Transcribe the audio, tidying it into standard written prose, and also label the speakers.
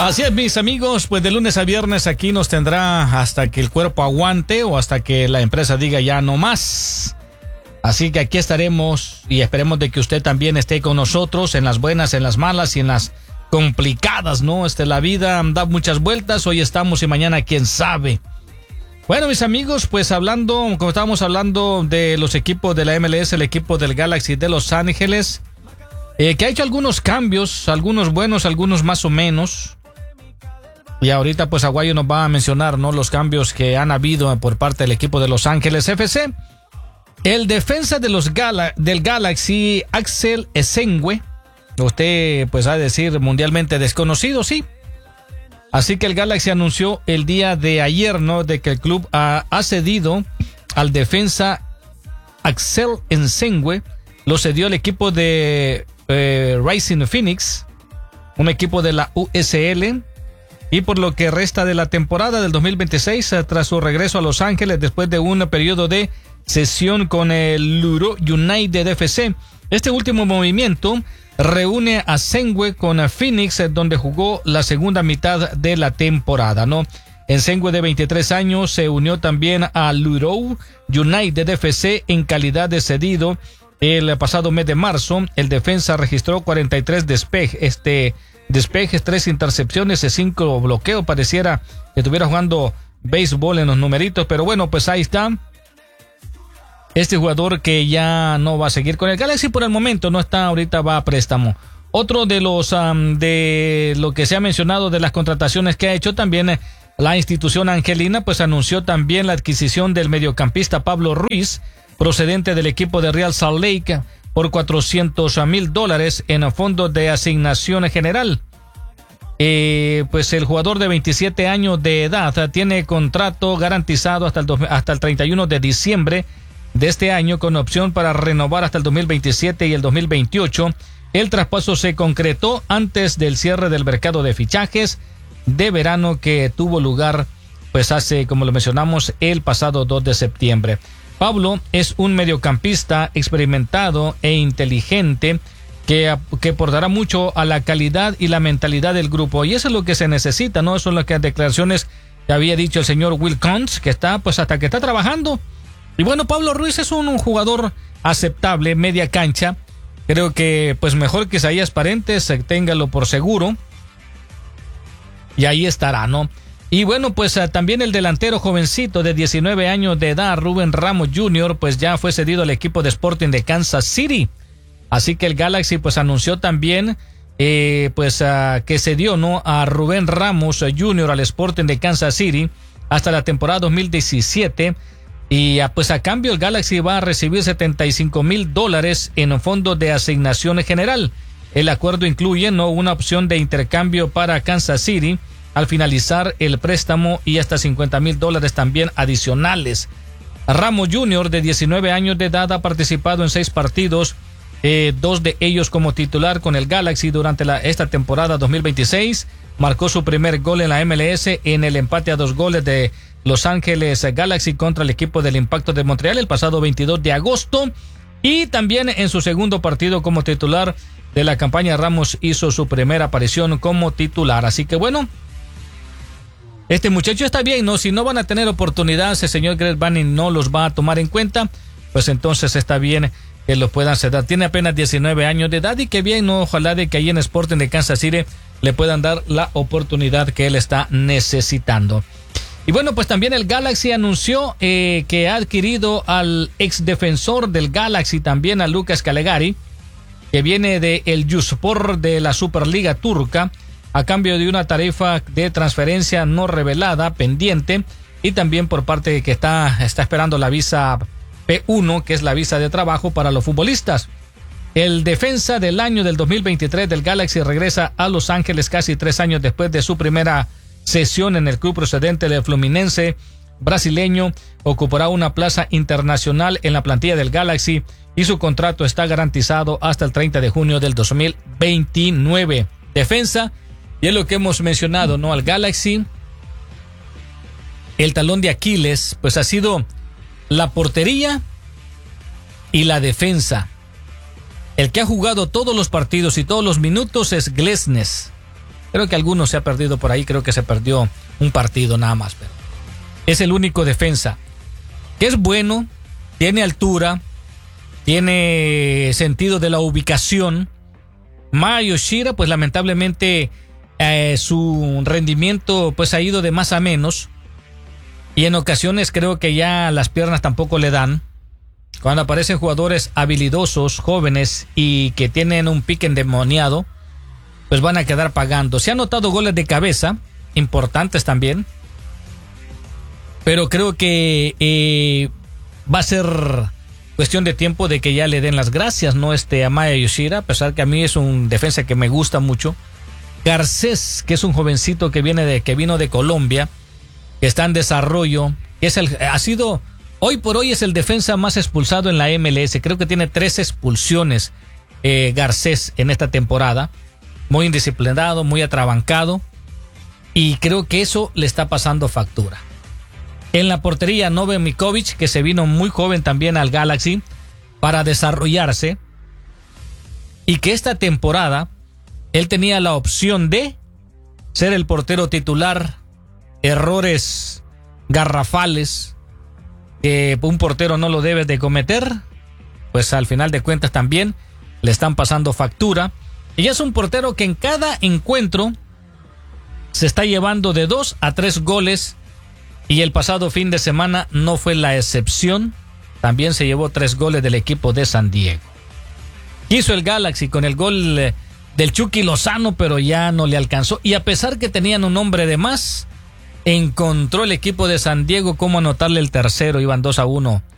Speaker 1: Así es, mis amigos, pues de lunes a viernes aquí nos tendrá hasta que el cuerpo aguante o hasta que la empresa diga ya no más. Así que aquí estaremos y esperemos de que usted también esté con nosotros en las buenas, en las malas y en las complicadas, ¿no? La vida da muchas vueltas, hoy estamos y mañana quién sabe. Bueno, mis amigos, pues como estábamos hablando de los equipos de la MLS, el equipo del Galaxy de Los Ángeles, que ha hecho algunos cambios, algunos buenos, algunos más o menos. Y ahorita pues Aguayo nos va a mencionar, ¿no?, los cambios que han habido por parte del equipo de Los Ángeles FC. El defensa de del Galaxy, Axel Ezengue, usted pues ha de decir mundialmente desconocido, sí. Así que el Galaxy anunció el día de ayer, ¿no?, de que el club ha cedido al defensa Axel Ezengue, lo cedió el equipo de Racing Phoenix, un equipo de la USL. Y por lo que resta de la temporada del 2026, tras su regreso a Los Ángeles después de un periodo de cesión con el Luro United FC. Este último movimiento reúne a Ezengue con Phoenix, donde jugó la segunda mitad de la temporada, ¿no? Ezengue, de 23 años, se unió también a Luro United FC en calidad de cedido. El pasado mes de marzo, el defensa registró 43 despejes, 3 intercepciones y 5 bloqueos. Pareciera que estuviera jugando béisbol en los numeritos, pero bueno, pues ahí está. Este jugador que ya no va a seguir con el Galaxy por el momento, no está ahorita, va a préstamo. Otro de los de lo que se ha mencionado de las contrataciones que ha hecho también la institución angelina, pues anunció también la adquisición del mediocampista Pablo Ruiz, procedente del equipo de Real Salt Lake, por $400,000 en fondos de asignación general. Pues el jugador de 27 años de edad tiene contrato garantizado hasta el 31 de diciembre de este año, con opción para renovar hasta el 2027 y el 2028. El traspaso se concretó antes del cierre del mercado de fichajes de verano que tuvo lugar pues hace, como lo mencionamos, el pasado 2 de septiembre. Pablo es un mediocampista experimentado e inteligente que aportará mucho a la calidad y la mentalidad del grupo, y eso es lo que se necesita, ¿no? Eso son las declaraciones que había dicho el señor Will Kuntz, que está pues hasta que está trabajando. Y bueno, Pablo Ruiz es un jugador aceptable, media cancha. Creo que pues mejor que Isaías Parentes, téngalo por seguro. Y ahí estará, ¿no? Y bueno, pues también el delantero jovencito de 19 años de edad, Rubén Ramos Jr., pues ya fue cedido al equipo de Sporting de Kansas City. Así que el Galaxy pues anunció también que cedió, ¿no?, a Rubén Ramos Jr. al Sporting de Kansas City hasta la temporada 2017. Y pues a cambio el Galaxy va a recibir $75,000 en fondos de asignación general. El acuerdo incluye, ¿no?, una opción de intercambio para Kansas City al finalizar el préstamo y hasta $50,000 también adicionales. Ramos Jr., de 19 años de edad, ha participado en 6 partidos, 2 de ellos como titular con el Galaxy durante esta temporada 2026. Marcó su primer gol en la MLS en el empate a 2 goles de Los Ángeles Galaxy contra el equipo del Impacto de Montreal el pasado 22 de agosto. Y también en su segundo partido como titular de la campaña, Ramos hizo su primera aparición como titular. Así que bueno, este muchacho está bien, ¿no? Si no van a tener oportunidad, el señor Greg Banning no los va a tomar en cuenta, pues entonces está bien que lo puedan ceder. Tiene apenas 19 años de edad y que bien, ¿no? Ojalá de que ahí en Sporting de Kansas City le puedan dar la oportunidad que él está necesitando. Y bueno, pues también el Galaxy anunció que ha adquirido al ex defensor del Galaxy, también a Lucas Calegari, que viene de el Yurtspor de la Superliga Turca, a cambio de una tarifa de transferencia no revelada pendiente, y también por parte de que está esperando la visa P1, que es la visa de trabajo para los futbolistas. El defensa del año del 2023 del Galaxy regresa a Los Ángeles casi 3 años después de su primera sesión en el club procedente del Fluminense brasileño. Ocupará una plaza internacional en la plantilla del Galaxy y su contrato está garantizado hasta el 30 de junio del 2029. Defensa, y es lo que hemos mencionado, ¿no? Al Galaxy, el talón de Aquiles pues ha sido la portería y la defensa. El que ha jugado todos los partidos y todos los minutos es Glesnes. Creo que alguno se ha perdido por ahí, creo que se perdió un partido nada más, pero es el único defensa que es bueno, tiene altura, tiene sentido de la ubicación. Maya Yoshida, pues lamentablemente su rendimiento pues ha ido de más a menos y en ocasiones creo que ya las piernas tampoco le dan. Cuando aparecen jugadores habilidosos, jóvenes y que tienen un pique endemoniado, pues van a quedar pagando. Se han notado goles de cabeza, importantes también, pero creo que va a ser cuestión de tiempo de que ya le den las gracias, ¿no? A Maya Yoshida, a pesar que a mí es un defensa que me gusta mucho. Garcés, que es un jovencito que vino de Colombia, que está en desarrollo, hoy por hoy es el defensa más expulsado en la MLS. Creo que tiene 3 expulsiones Garcés en esta temporada. Muy indisciplinado, muy atrabancado, y creo que eso le está pasando factura. En la portería, Nove Mikovic, que se vino muy joven también al Galaxy para desarrollarse, y que esta temporada él tenía la opción de ser el portero titular. Errores garrafales que un portero no lo debe de cometer, pues al final de cuentas también le están pasando factura. Y es un portero que en cada encuentro se está llevando de 2 a 3 goles, y el pasado fin de semana no fue la excepción. También se llevó 3 goles del equipo de San Diego. Quiso el Galaxy con el gol del Chucky Lozano, pero ya no le alcanzó, y a pesar que tenían un hombre de más, encontró el equipo de San Diego cómo anotarle el tercero. Iban 2-1